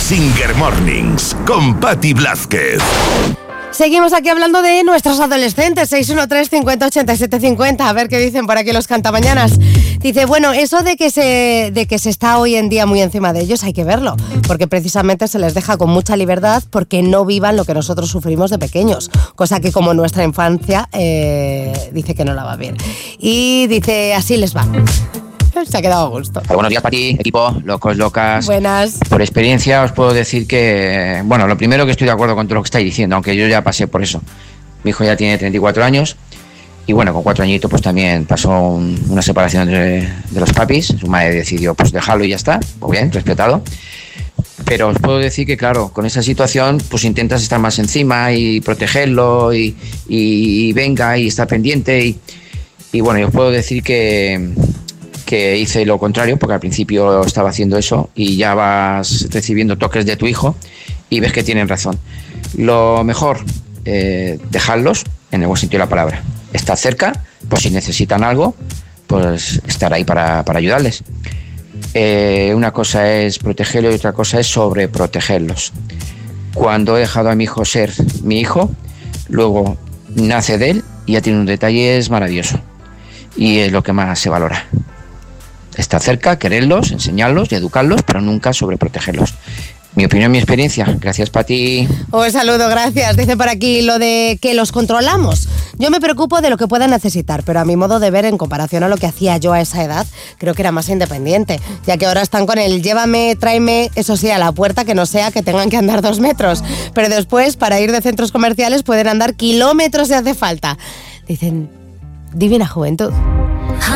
Singer Mornings con Patti Blázquez. Seguimos aquí hablando de nuestros adolescentes. 613-50-87-50. A ver qué dicen por aquí los cantamañanas. Dice, bueno, eso de que se está hoy en día muy encima de ellos hay que verlo, porque precisamente se les deja con mucha libertad porque no vivan lo que nosotros sufrimos de pequeños, cosa que como nuestra infancia dice que no la va bien. Y dice, así les va. Se ha quedado a gusto. Buenos días, Pati, equipo, locos, locas. Buenas. Por experiencia os puedo decir que, bueno, lo primero que estoy de acuerdo con todo lo que estáis diciendo, aunque yo ya pasé por eso. Mi hijo ya tiene 34 años y bueno, con 4 añitos pues también pasó una separación de los papis. Su madre decidió pues dejarlo y ya está, muy bien, respetado. Pero os puedo decir que claro, con esa situación pues intentas estar más encima y protegerlo y venga y estar pendiente y bueno, yo os puedo decir que hice lo contrario, porque al principio estaba haciendo eso y ya vas recibiendo toques de tu hijo y ves que tienen razón. Lo mejor, dejarlos en el buen sentido de la palabra. Estar cerca, pues si necesitan algo, pues estar ahí para ayudarles. Una cosa es protegerlos y otra cosa es sobreprotegerlos. Cuando he dejado a mi hijo ser mi hijo, luego nace de él y ya tiene un detalle maravilloso. Y es lo que más se valora. Estar cerca, quererlos, enseñarlos y educarlos, pero nunca sobreprotegerlos. Mi opinión, mi experiencia. Gracias, Pati. Un saludo, gracias. Dice por aquí lo de que los controlamos. Yo me preocupo de lo que puedan necesitar, pero a mi modo de ver, en comparación a lo que hacía yo a esa edad, creo que era más independiente, ya que ahora están con el llévame, tráeme, eso sí, a la puerta, que no sea que tengan que andar 2 metros. Pero después, para ir de centros comerciales, pueden andar kilómetros si hace falta. Dicen, divina juventud.